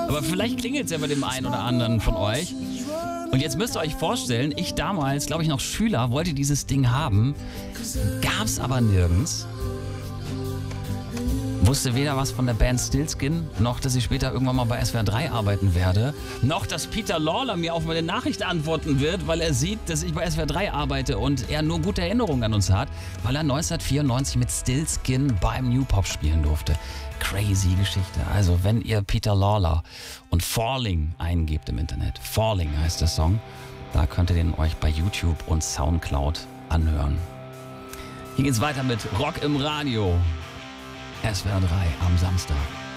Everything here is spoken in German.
Aber vielleicht klingelt es ja bei dem einen oder anderen von euch. Und jetzt müsst ihr euch vorstellen, ich damals, glaube ich noch Schüler, wollte dieses Ding haben, gab's aber nirgends. Wusste weder was von der Band Stillskin, noch dass ich später irgendwann mal bei SWR 3 arbeiten werde, noch dass Peter Lawler mir auf meine Nachricht antworten wird, weil er sieht, dass ich bei SWR 3 arbeite und er nur gute Erinnerungen an uns hat, weil er 1994 mit Stillskin beim New Pop spielen durfte. Crazy Geschichte. Also wenn ihr Peter Lawler und Falling eingebt im Internet, Falling heißt der Song, da könnt ihr den euch bei YouTube und Soundcloud anhören. Hier geht's weiter mit Rock im Radio. SWR 3 am Samstag.